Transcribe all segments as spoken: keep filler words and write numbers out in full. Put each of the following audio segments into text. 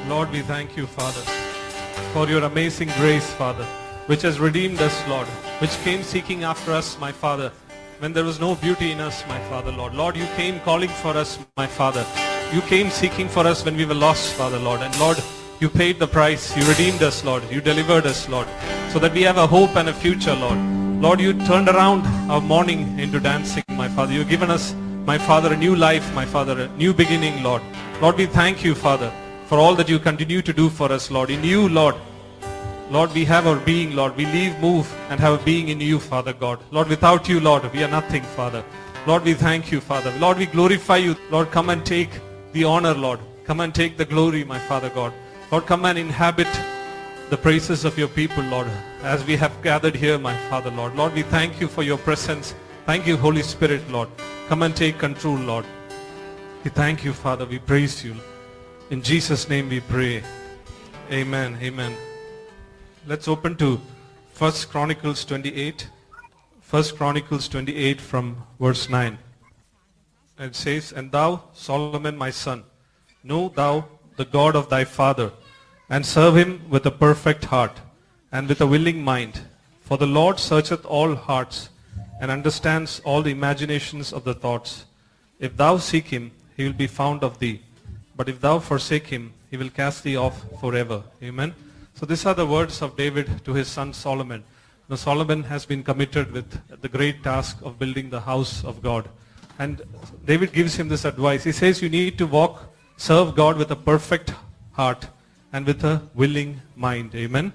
Lord, we thank you, Father, for your amazing grace, Father, which has redeemed us, Lord, which came seeking after us, my Father, when there was no beauty in us, my Father, Lord. Lord, you came calling for us, my Father. You came seeking for us when we were lost, Father, Lord. And Lord, you paid the price. You redeemed us, Lord. You delivered us, Lord, so that we have a hope and a future, Lord. Lord, you turned around our mourning into dancing, my Father. You've given us, my Father, a new life, my Father, a new beginning, Lord. Lord, we thank you, Father, for all that you continue to do for us, Lord. In you, Lord, Lord, we have our being, Lord. We live, move, and have a being in you, Father God. Lord, without you, Lord, we are nothing, Father. Lord, we thank you, Father. Lord, we glorify you. Lord, come and take the honor, Lord. Come and take the glory, my Father God. Lord, come and inhabit the praises of your people, Lord, as we have gathered here, my Father, Lord. Lord, we thank you for your presence. Thank you, Holy Spirit, Lord. Come and take control, Lord. We thank you, Father. We praise you. In Jesus' name we pray. Amen. Amen. Let's open to First Chronicles twenty-eight. First Chronicles twenty-eight from verse nine. And it says, And thou, Solomon, my son, know thou the God of thy father, and serve him with a perfect heart, and with a willing mind. For the Lord searcheth all hearts, and understands all the imaginations of the thoughts. If thou seek him, he will be found of thee. But if thou forsake him, he will cast thee off forever. Amen. So these are the words of David to his son Solomon. Now Solomon has been committed with the great task of building the house of God. And David gives him this advice. He says you need to walk, serve God with a perfect heart and with a willing mind. Amen.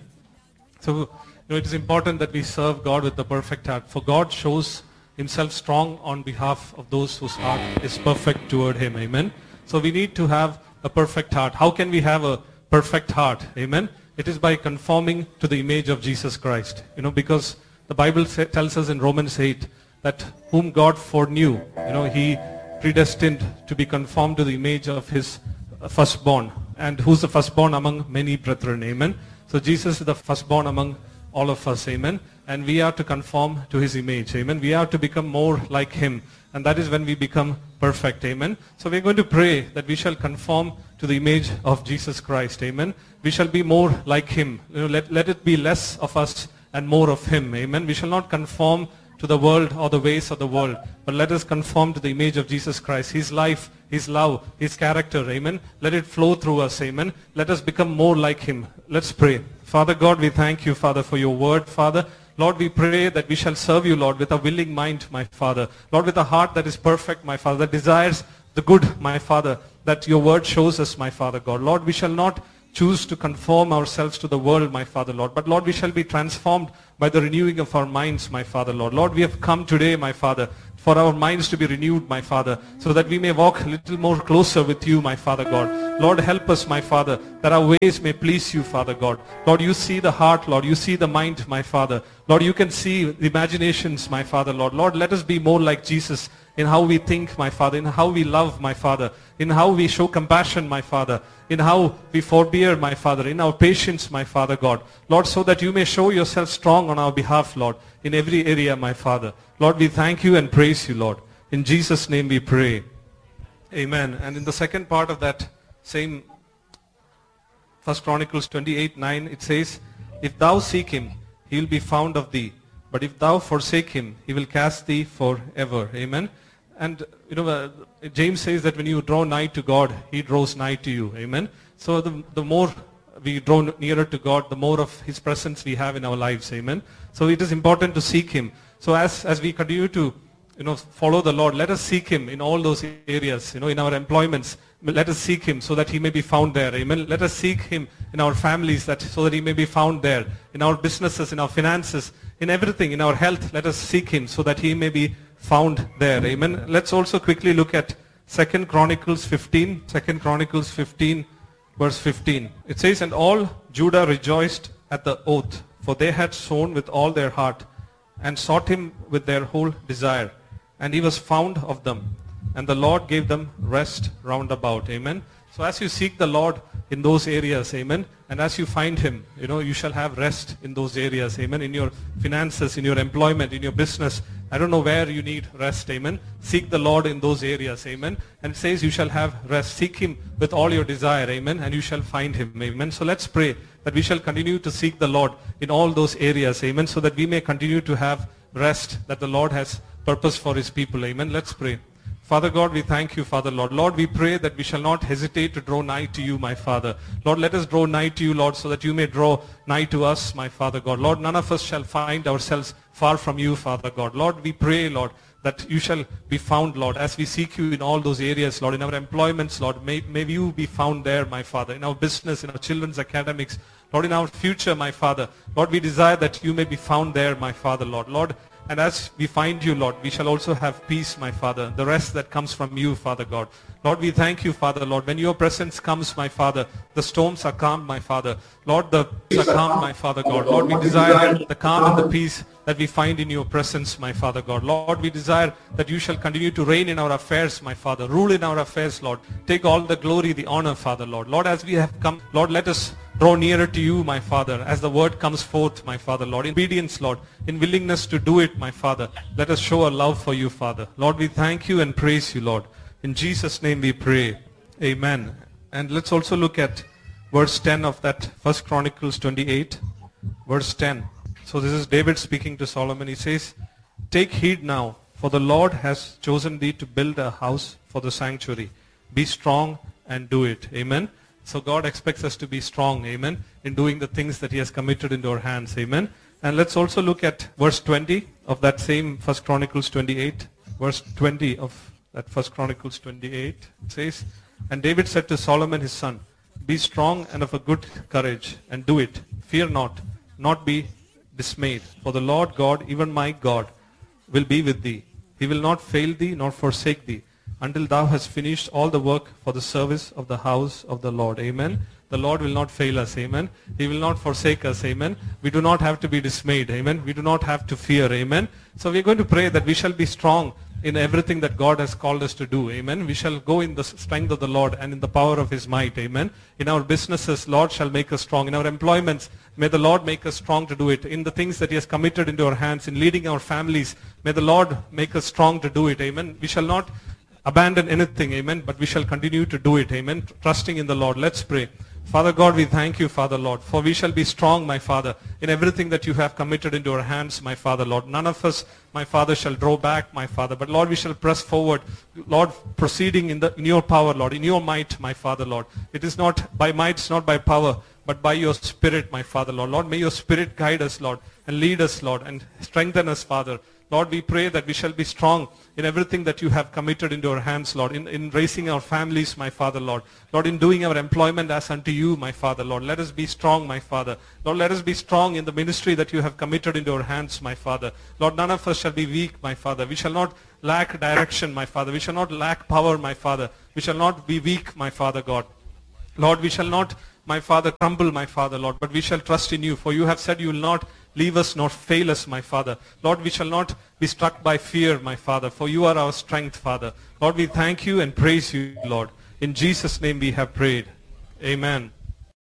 So you know, it is important that we serve God with a perfect heart. For God shows himself strong on behalf of those whose heart is perfect toward him. Amen. So we need to have a perfect heart. How can we have a perfect heart? Amen. It is by conforming to the image of Jesus Christ. You know, because the Bible tells us in Romans eight that whom God foreknew, you know, he predestined to be conformed to the image of his firstborn. And who's the firstborn among many brethren? Amen. So Jesus is the firstborn among all of us. Amen. And we are to conform to his image. Amen. We are to become more like him. And that is when we become perfect. Amen. So we're going to pray that we shall conform to the image of Jesus Christ. Amen. We shall be more like him. You know, let, let it be less of us and more of him. Amen. We shall not conform to the world or the ways of the world, but let us conform to the image of Jesus Christ. His life, his love, his character. Amen. Let it flow through us. Amen. Let us become more like him. Let's pray. Father God, we thank you, Father, for your word, Father. Lord, we pray that we shall serve you, Lord, with a willing mind, my Father. Lord, with a heart that is perfect, my Father, that desires the good, my Father, that your word shows us, my Father God. Lord, we shall not choose to conform ourselves to the world, my Father, Lord. But Lord, we shall be transformed by the renewing of our minds, my Father, Lord. Lord, we have come today, my Father, for our minds to be renewed, my Father, so that we may walk a little more closer with you, my Father God. Lord, help us, my Father, that our ways may please you, Father God. Lord, you see the heart, Lord. You see the mind, my Father. Lord, you can see the imaginations, my Father, Lord. Lord, let us be more like Jesus in how we think, my Father, in how we love, my Father, in how we show compassion, my Father, in how we forbear, my Father, in our patience, my Father God. Lord, so that you may show yourself strong on our behalf, Lord, in every area, my Father. Lord, we thank you and praise you, Lord. In Jesus' name we pray. Amen. And in the second part of that same First Chronicles twenty-eight nine, it says, If thou seek him, he will be found of thee. But if thou forsake him, he will cast thee forever. Amen. And, you know, uh, James says that when you draw nigh to God, he draws nigh to you. Amen. So the, the more we draw nearer to God, the more of his presence we have in our lives. Amen. So it is important to seek him. So as, as we continue to, you know, follow the Lord, let us seek him in all those areas, you know, in our employments. Let us seek him so that he may be found there. Amen. Let us seek him in our families that so that he may be found there. In our businesses, in our finances, in everything, in our health, let us seek him so that he may be found there. Amen. Let's also quickly look at Second Chronicles fifteen. Second Chronicles fifteen, verse fifteen. It says, And all Judah rejoiced at the oath, for they had sown with all their heart, and sought him with their whole desire. And he was found of them. And the Lord gave them rest round about. Amen. So as you seek the Lord in those areas, amen, and as you find him, you know, you shall have rest in those areas, amen, in your finances, in your employment, in your business, I don't know where you need rest, amen. Seek the Lord in those areas, amen. And it says you shall have rest. Seek him with all your desire, amen, and you shall find him, amen. So let's pray that we shall continue to seek the Lord in all those areas, amen, so that we may continue to have rest that the Lord has purpose for his people, amen. Let's pray. Father God, we thank you, Father Lord. Lord, we pray that we shall not hesitate to draw nigh to you, my Father. Lord, let us draw nigh to you, Lord, so that you may draw nigh to us, my Father God. Lord, none of us shall find ourselves far from you, Father God. Lord, we pray, Lord, that you shall be found, Lord, as we seek you in all those areas, Lord, in our employments, Lord. May, may you be found there, my Father, in our business, in our children's academics, Lord, in our future, my Father. Lord, we desire that you may be found there, my Father, Lord. Lord, and as we find you, Lord, we shall also have peace, my Father, the rest that comes from you, Father God. Lord, we thank you, Father, Lord. When your presence comes, my Father, the storms are calm, my Father. Lord, the peace are calm, my Father God. Lord, we desire the calm and the peace that we find in your presence, my Father God. Lord, we desire that you shall continue to reign in our affairs, my Father. Rule in our affairs, Lord. Take all the glory, the honor, Father, Lord. Lord, as we have come, Lord, let us draw nearer to you, my Father, as the word comes forth, my Father, Lord. In obedience, Lord, in willingness to do it, my Father, let us show a love for you, Father. Lord, we thank you and praise you, Lord. In Jesus' name we pray. Amen. And let's also look at verse ten of that First Chronicles twenty-eight. Verse ten. So this is David speaking to Solomon. He says, "Take heed now, for the Lord has chosen thee to build a house for the sanctuary. Be strong and do it." Amen. So God expects us to be strong, amen, in doing the things that he has committed into our hands, amen. And let's also look at verse twenty of that same First Chronicles twenty-eight. Verse twenty of that First Chronicles twenty-eight. It says, "And David said to Solomon his son, Be strong and of a good courage, and do it. Fear not, not be dismayed. For the Lord God, even my God, will be with thee. He will not fail thee nor forsake thee, until thou hast finished all the work for the service of the house of the Lord." Amen. The Lord will not fail us. Amen. He will not forsake us. Amen. We do not have to be dismayed. Amen. We do not have to fear. Amen. So we are going to pray that we shall be strong in everything that God has called us to do. Amen. We shall go in the strength of the Lord and in the power of his might. Amen. In our businesses, Lord shall make us strong. In our employments, may the Lord make us strong to do it. In the things that he has committed into our hands, in leading our families, may the Lord make us strong to do it. Amen. We shall not abandon anything, amen, but we shall continue to do it, amen, trusting in the Lord. Let's pray. Father God, we thank you, Father Lord, for we shall be strong, my Father, in everything that you have committed into our hands, my Father Lord. None of us, my Father, shall draw back, my Father, but Lord, we shall press forward, Lord, proceeding in, the, in your power, Lord, in your might, my Father Lord. It is not by might, it's not by power, but by your Spirit, my Father Lord. Lord, may your Spirit guide us, Lord, and lead us, Lord, and strengthen us, Father. Lord, we pray that we shall be strong in everything that you have committed into our hands, Lord, in, in raising our families, my Father, Lord. Lord, in doing our employment as unto you, my Father, Lord. Let us be strong, my Father. Lord, let us be strong in the ministry that you have committed into our hands, my Father. Lord, none of us shall be weak, my Father. We shall not lack direction, my Father. We shall not lack power, my Father. We shall not be weak, my Father God. Lord, we shall not, my Father, crumble, my Father, Lord, but we shall trust in you, for you have said you will not leave us nor fail us, my Father. Lord, we shall not be struck by fear, my Father, for you are our strength, Father. Lord, we thank you and praise you, Lord. In Jesus' name we have prayed. Amen.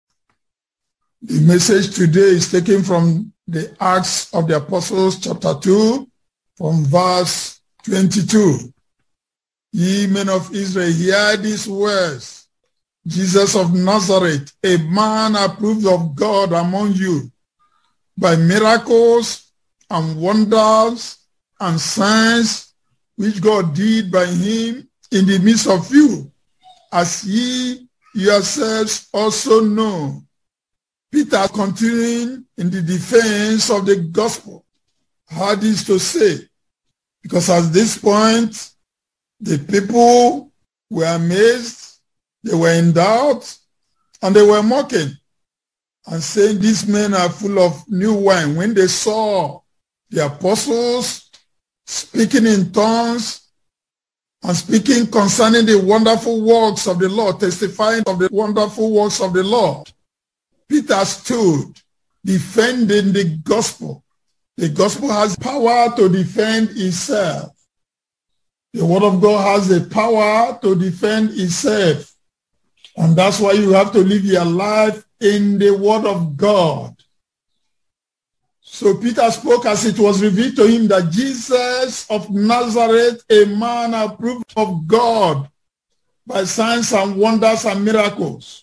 The message today is taken from the Acts of the Apostles, chapter two, from verse twenty-two. Ye men of Israel, hear these words. Jesus of Nazareth, a man approved of God among you, by miracles and wonders and signs which God did by him in the midst of you, as ye yourselves also know. Peter, continuing in the defense of the gospel, had this to say, because at this point, the people were amazed, they were in doubt, and they were mocking, and saying, these men are full of new wine. When they saw the apostles speaking in tongues and speaking concerning the wonderful works of the Lord, testifying of the wonderful works of the Lord, Peter stood defending the gospel. The gospel has power to defend itself. The word of God has the power to defend itself. And that's why you have to live your life in the word of God. So Peter spoke as it was revealed to him that Jesus of Nazareth, a man approved of God by signs and wonders and miracles.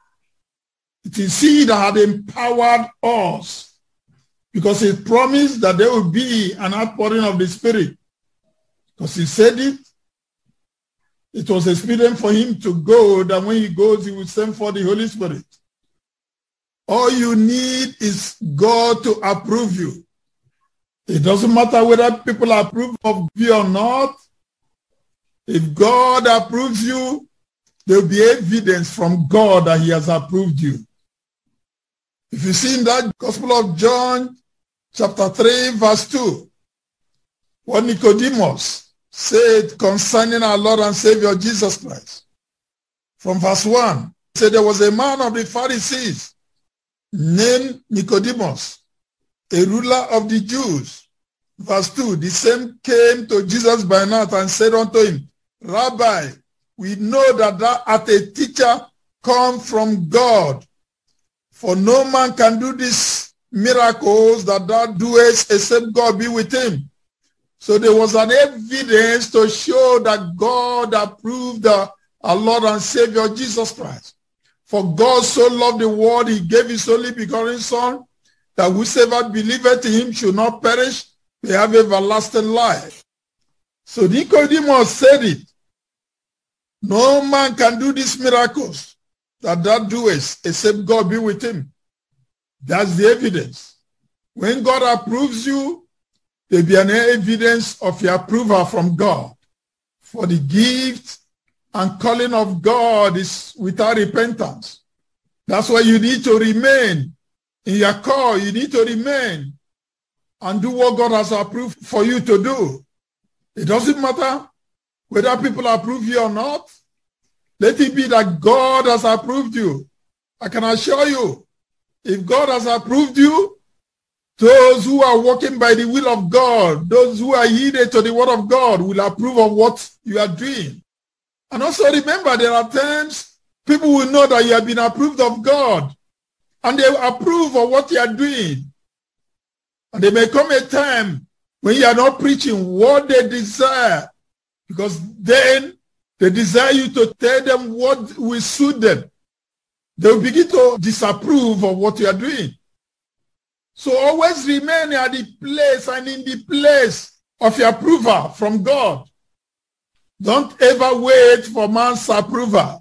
It is he that had empowered us, because he promised that there will be an outpouring of the Spirit. Because he said it, it was expedient for him to go, that when he goes, he will send for the Holy Spirit. All you need is God to approve you. It doesn't matter whether people approve of you or not. If God approves you, there will be evidence from God that he has approved you. If you see in that Gospel of John, chapter three, verse two, what Nicodemus said concerning our Lord and Savior Jesus Christ. From verse one, he said there was a man of the Pharisees named Nicodemus, a ruler of the Jews. Verse two, the same came to Jesus by night and said unto him, Rabbi, we know that thou art a teacher come from God, for no man can do these miracles that thou doest except God be with him. So there was an evidence to show that God approved the, our Lord and Savior Jesus Christ. For God so loved the world, he gave his only begotten Son, that whosoever believeth in him should not perish, they have everlasting life. So Nicodemus said it. No man can do these miracles that thou doest except God be with him. That's the evidence. When God approves you, there will be an evidence of your approval from God. For the gift and calling of God is without repentance. That's why you need to remain in your call. You need to remain and do what God has approved for you to do. It doesn't matter whether people approve you or not. Let it be that God has approved you. I can assure you, if God has approved you, those who are walking by the will of God, those who are heeded to the word of God, will approve of what you are doing. And also remember, there are times people will know that you have been approved of God, and they approve of what you are doing. And there may come a time when you are not preaching what they desire, because then they desire you to tell them what will suit them. They will begin to disapprove of what you are doing. So always remain at the place and in the place of your approval from God. Don't ever wait for man's approval.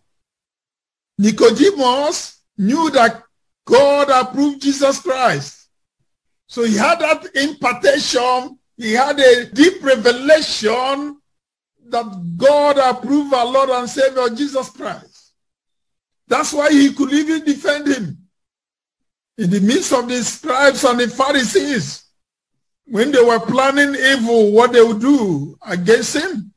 Nicodemus knew that God approved Jesus Christ. So he had that impartation, he had a deep revelation that God approved our Lord and Savior Jesus Christ. That's why he could even defend him. In the midst of the scribes and the Pharisees, when they were planning evil, what they would do against him.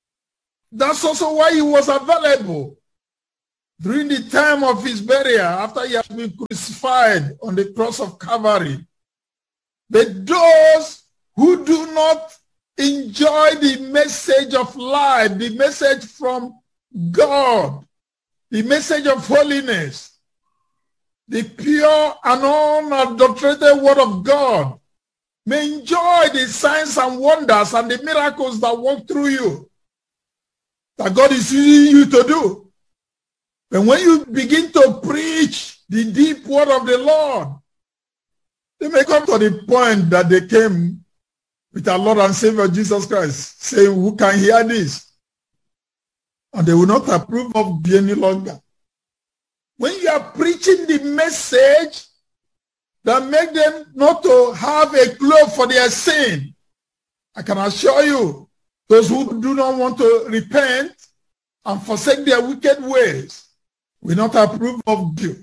That's also why he was available during the time of his burial, after he had been crucified on the cross of Calvary. But those who do not enjoy the message of life, the message from God, the message of holiness, the pure and unadulterated word of God, may enjoy the signs and wonders and the miracles that walk through you, that God is using you to do. And when you begin to preach the deep word of the Lord, they may come to the point that they came with our Lord and Savior Jesus Christ, saying, who can hear this? And they will not approve of you any longer. When you are preaching the message that make them not to have a cloak for their sin, I can assure you, those who do not want to repent and forsake their wicked ways will not approve of you.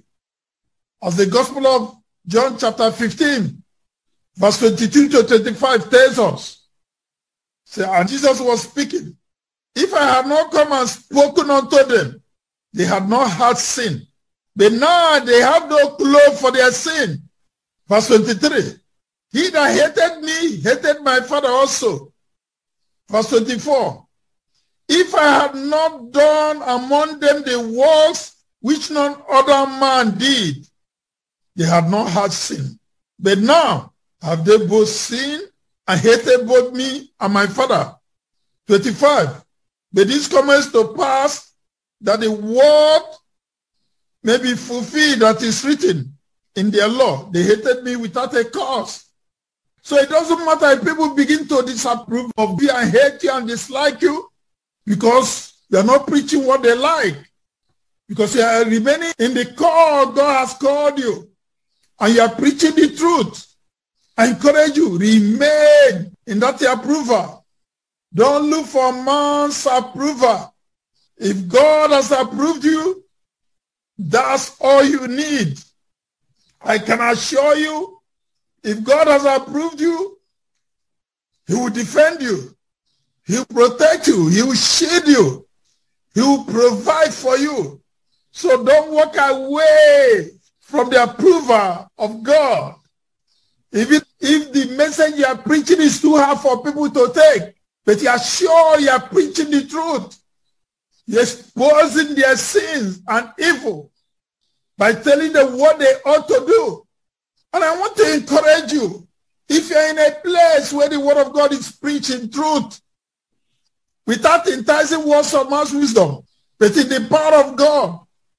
As the Gospel of John chapter fifteen, verse twenty-two to twenty-five tells us, say, and Jesus was speaking, if I had not come and spoken unto them, they had not had sin. But now they have no cloak for their sin. Verse twenty-three, he that hated me, hated my Father also. Verse twenty-four, if I had not done among them the works which none other man did, they had not had sin. But now have they both sinned and hated both me and my Father? twenty-five. But this comes to pass that the word may be fulfilled that is written in their law. They hated me without a cause. So it doesn't matter if people begin to disapprove of you and hate you and dislike you because you are not preaching what they like. Because you are remaining in the call God has called you. And you are preaching the truth. I encourage you, remain in that approval. Don't look for man's approval. If God has approved you, that's all you need. I can assure you, if God has approved you, he will defend you. He will protect you. He will shield you. He will provide for you. So don't walk away from the approval of God. If, it, if the message you are preaching is too hard for people to take, but you are sure you are preaching the truth, you're exposing their sins and evil by telling them what they ought to do. And I want to encourage you, if you're in a place where the word of God is preaching truth, without enticing words of man's wisdom, but in the power of God,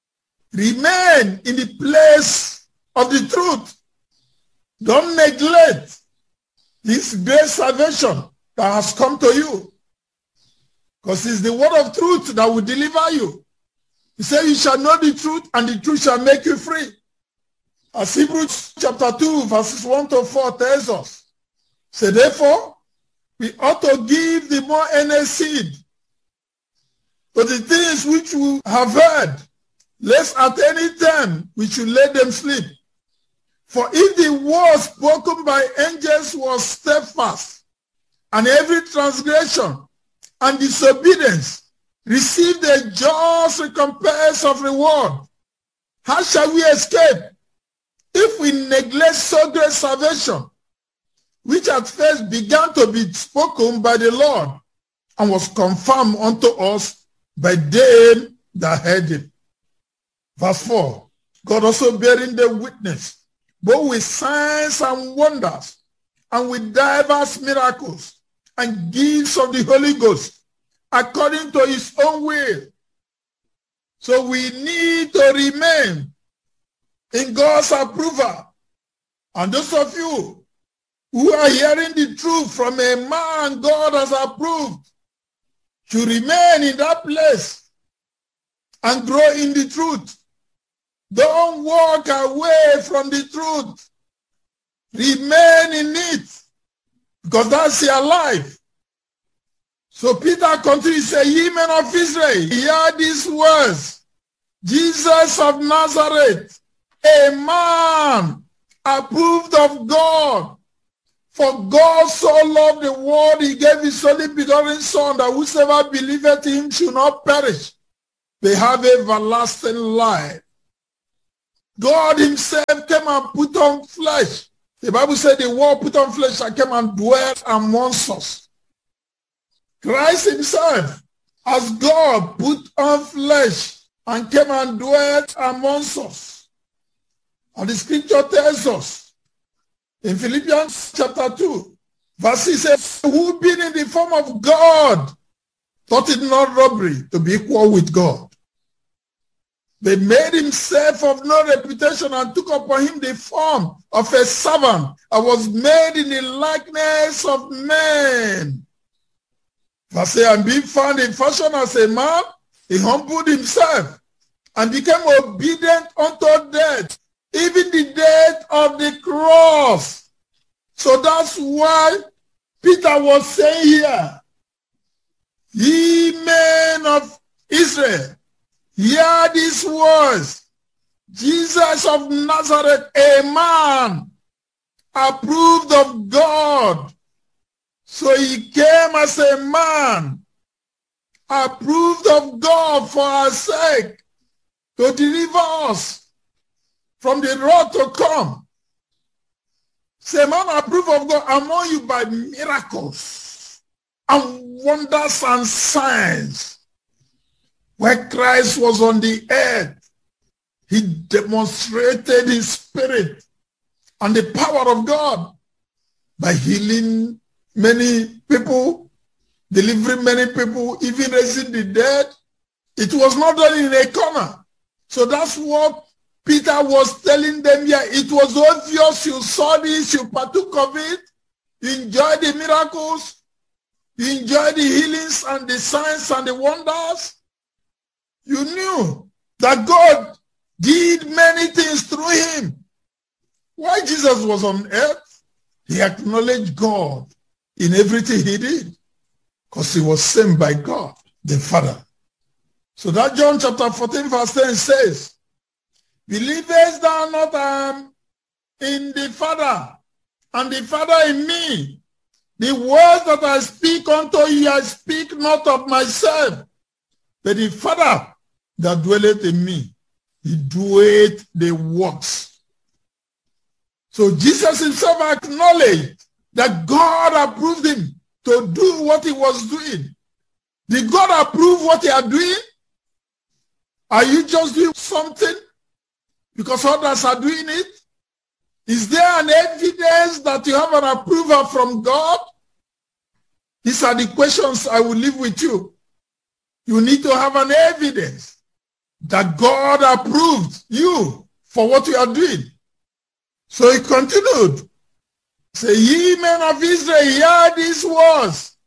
remain in the place of the truth. Don't neglect this great salvation that has come to you. Because it's the word of truth that will deliver you. He said, you shall know the truth, and the truth shall make you free. As Hebrews chapter two, verses one to four tells us. So therefore, we ought to give the more earnest heed to the things which we have heard, lest at any time we should let them slip. For if the word spoken by angels was steadfast, and every transgression and disobedience received a just recompense of reward, how shall we escape if we neglect so great salvation, which at first began to be spoken by the Lord and was confirmed unto us by them that heard it? Verse four, God also bearing the witness, both with signs and wonders, and with diverse miracles, and gifts of the Holy Ghost, according to his own will. So we need to remain in God's approval. And those of you who are hearing the truth from a man God has approved, should remain in that place and grow in the truth. Don't walk away from the truth. Remain in it, because that's your life. So Peter continues to say, ye men of Israel, hear these words. Jesus of Nazareth, a man approved of God. For God so loved the world, he gave his only begotten Son, that whosoever believeth in him should not perish, but have everlasting life. God himself came and put on flesh. The Bible said the word put on flesh and came and dwelt amongst us. Christ himself, as God, put on flesh and came and dwelt amongst us. And the scripture tells us in Philippians chapter two, verse six, says, who being in the form of God, thought it not robbery to be equal with God, but made himself of no reputation and took upon him the form of a servant and was made in the likeness of men. Verse eight, and being found in fashion as a man, he humbled himself and became obedient unto death, even the death of the cross. So that's why Peter was saying here, ye men of Israel, hear these words. Jesus of Nazareth, a man approved of God. So he came as a man approved of God for our sake, to deliver us from the wrath to come. Say, man approved of God among you by miracles and wonders and signs. When Christ was on the earth, he demonstrated his spirit and the power of God. by healing many people, delivering many people, even raising the dead. It was not done in a corner. So that's what Peter was telling them here. It was obvious. You saw this, you partook of it, you enjoyed the miracles, you enjoyed the healings and the signs and the wonders. You knew that God did many things through him. While Jesus was on earth, he acknowledged God in everything he did because he was sent by God, the Father. So that John chapter fourteen verse ten says, believest thou not um, in the Father, and the Father in me? The words that I speak unto you, I speak not of myself, but the Father that dwelleth in me, he doeth the works. So Jesus himself acknowledged that God approved him to do what he was doing. Did God approve what you are doing? Are you just doing something because others are doing it? Is there an evidence that you have an approval from God? These are the questions I will leave with you. You need to have an evidence that God approved you for what you are doing. So he continued. Say, ye men of Israel, hear these words.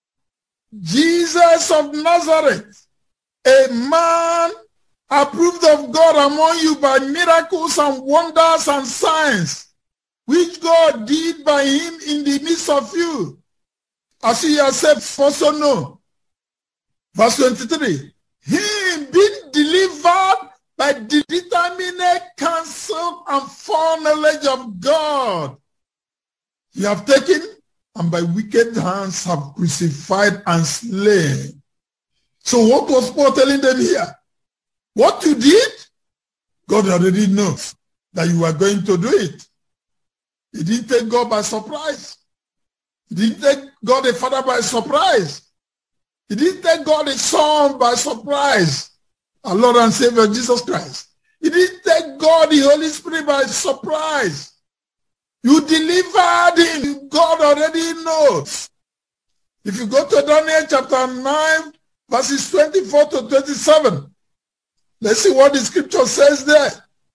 Jesus of Nazareth, a man approved of God among you by miracles and wonders and signs, which God did by him in the midst of you, as you yourself also know. Verse twenty-three, him being delivered by the determinate counsel and foreknowledge of God, you have taken and by wicked hands have crucified and slain. So what was Paul telling them here? What you did, God already knows that you are going to do it. He didn't take God by surprise. He didn't take God the Father by surprise. He didn't take God the Son by surprise. Our Lord and Savior Jesus Christ. He didn't take God the Holy Spirit by surprise. You delivered him. God already knows. If you go to Daniel chapter nine, verses twenty-four to twenty-seven, let's see what the scripture says there.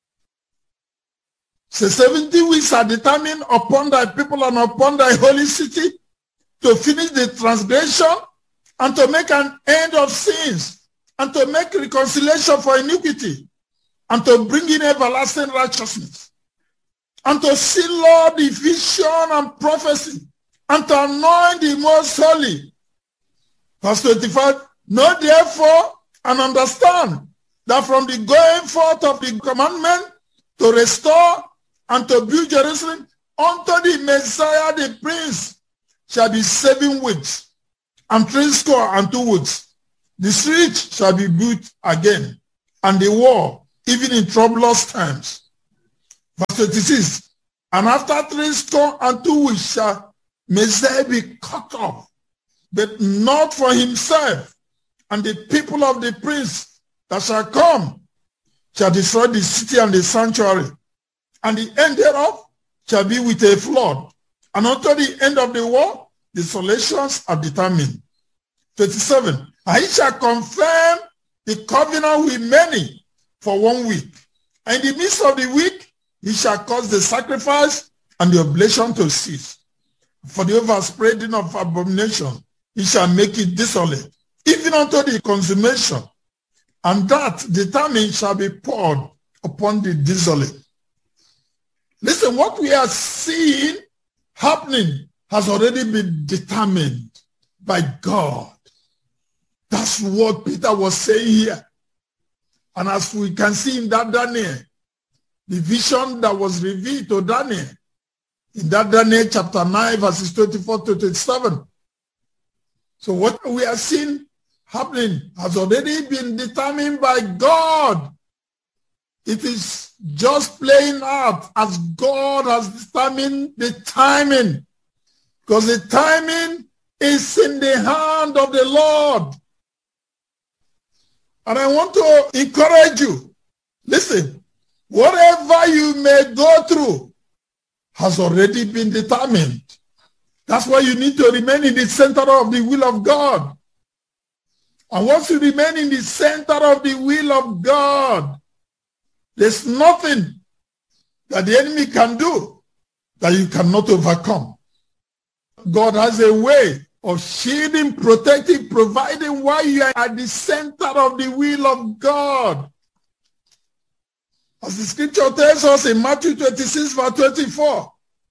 So seventy weeks are determined upon thy people and upon thy holy city to finish the transgression and to make an end of sins and to make reconciliation for iniquity and to bring in everlasting righteousness and to seal all the vision and prophecy and to anoint the most holy. Verse twenty-five, know therefore and understand that from the going forth of the commandment to restore and to build Jerusalem unto the Messiah the Prince shall be seven weeks and three score and two weeks. The street shall be built again, and the wall, even in troublous times. Verse twenty-six, and after three score and two weeks shall Messiah be cut off, but not for himself, and the people of the prince that shall come shall destroy the city and the sanctuary, and the end thereof shall be with a flood. And unto the end of the war, desolations are determined. twenty-seven, and he shall confirm the covenant with many for one week. And in the midst of the week, he shall cause the sacrifice and the oblation to cease. For the overspreading of abomination, he shall make it desolate, even unto the consummation. And that determined shall be poured upon the desolate. Listen, what we are seeing happening has already been determined by God. That's what Peter was saying here. And as we can see in that Daniel, the vision that was revealed to Daniel, in that Daniel chapter nine, verses twenty-four to twenty-seven. So what we are seeing happening has already been determined by God. It is just playing out as God has determined the timing. Because the timing is in the hand of the Lord. And I want to encourage you. Listen, whatever you may go through has already been determined That's why you need to remain in the center of the will of God. And once you remain in the center of the will of God, there's nothing that the enemy can do that you cannot overcome. God has a way of shielding, protecting, providing while you are at the center of the will of God. As the scripture tells us in Matthew twenty-six, verse twenty-four,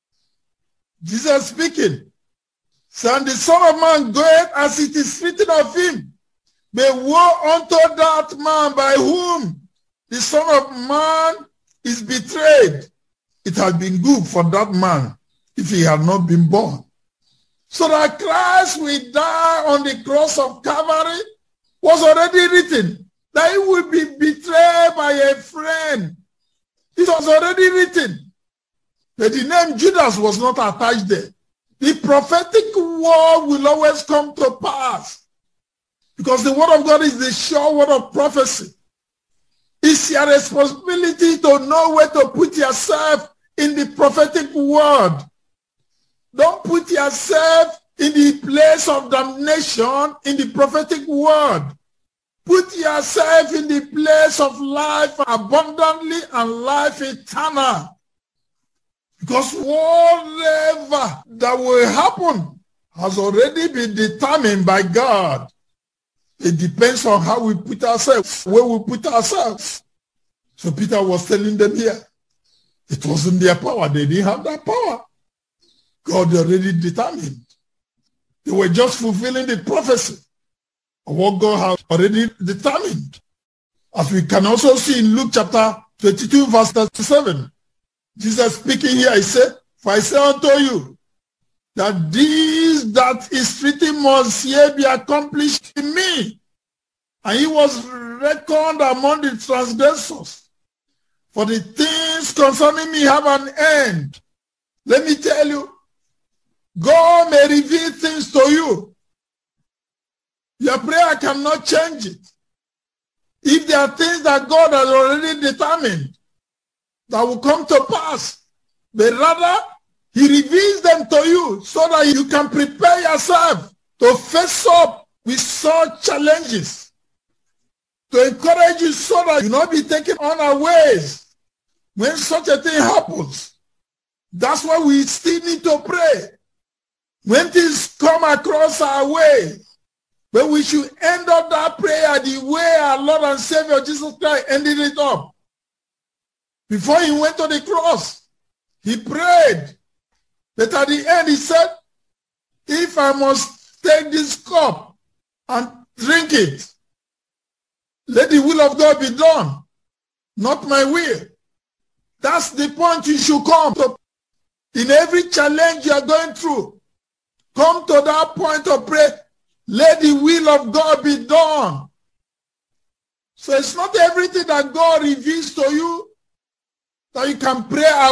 Jesus speaking, saying, the Son of Man goeth as it is written of him. But woe unto that man by whom the Son of Man is betrayed. It had been good for that man if he had not been born. So that Christ will die on the cross of Calvary was already written. That he would be betrayed by a friend. It was already written. But the name Judas was not attached there. The prophetic word will always come to pass. Because the word of God is the sure word of prophecy. It's your responsibility to know where to put yourself in the prophetic word. Don't put yourself in the place of damnation in the prophetic word. Put yourself in the place of life abundantly and life eternal. Because whatever that will happen has already been determined by God. It depends on how we put ourselves, where we put ourselves. So Peter was telling them here, it wasn't their power. They didn't have that power. God already determined. They were just fulfilling the prophecy of what God had already determined. As we can also see in Luke chapter twenty-two, verse thirty-seven. Jesus speaking here, he said, for I say unto you, that this that is written must yet be accomplished in me. And he was reckoned among the transgressors. For the things concerning me have an end. Let me tell you, God may reveal things to you. Your prayer cannot change it. If there are things that God has already determined that will come to pass, but rather he reveals them to you so that you can prepare yourself to face up with such challenges, to encourage you so that you not be taken unawares when such a thing happens. That's why we still need to pray. When things come across our way, but we should end up that prayer the way our Lord and Savior Jesus Christ ended it up. Before he went to the cross, he prayed. But at the end he said, if I must take this cup and drink it, let the will of God be done, not my will. That's the point you should come to. In every challenge you are going through, come to that point of prayer. Let the will of God be done. So it's not everything that God reveals to you that you can pray